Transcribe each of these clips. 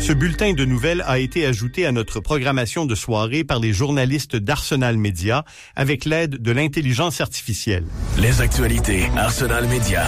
Ce bulletin de nouvelles a été ajouté à notre programmation de soirée par les journalistes d'Arsenal Média avec l'aide de l'intelligence artificielle. Les actualités Arsenal Média.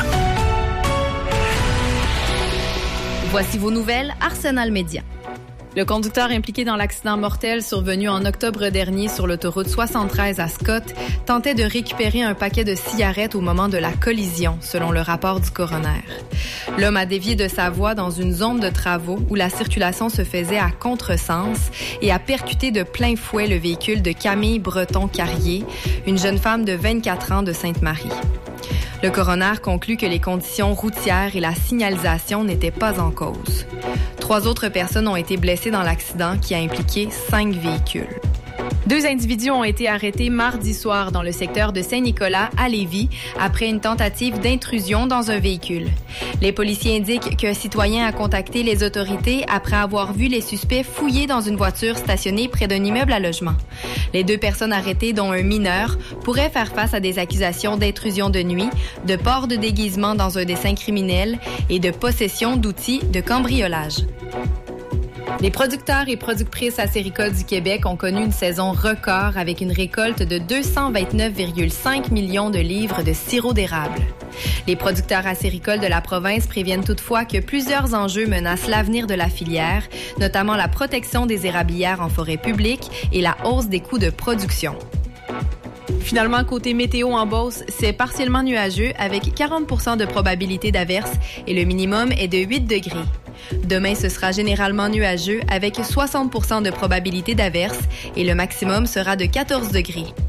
Voici vos nouvelles Arsenal Média. Le conducteur impliqué dans l'accident mortel survenu en octobre dernier sur l'autoroute 73 à Scott tentait de récupérer un paquet de cigarettes au moment de la collision, selon le rapport du coroner. L'homme a dévié de sa voie dans une zone de travaux où la circulation se faisait à contresens et a percuté de plein fouet le véhicule de Camille Breton-Carrier, une jeune femme de 24 ans de Sainte-Marie. Le coroner conclut que les conditions routières et la signalisation n'étaient pas en cause. 3 autres personnes ont été blessées dans l'accident qui a impliqué 5 véhicules. 2 individus ont été arrêtés mardi soir dans le secteur de Saint-Nicolas à Lévis après une tentative d'intrusion dans un véhicule. Les policiers indiquent qu'un citoyen a contacté les autorités après avoir vu les suspects fouiller dans une voiture stationnée près d'un immeuble à logement. Les 2 personnes arrêtées, dont un mineur, pourraient faire face à des accusations d'intrusion de nuit, de port de déguisement dans un dessein criminel et de possession d'outils de cambriolage. Les producteurs et productrices acéricoles du Québec ont connu une saison record avec une récolte de 229,5 millions de livres de sirop d'érable. Les producteurs acéricoles de la province préviennent toutefois que plusieurs enjeux menacent l'avenir de la filière, notamment la protection des érablières en forêt publique et la hausse des coûts de production. Finalement, côté météo en Beauce, c'est partiellement nuageux avec 40% de probabilité d'averse et le minimum est de 8 degrés. Demain, ce sera généralement nuageux avec 60% de probabilité d'averse et le maximum sera de 14 degrés.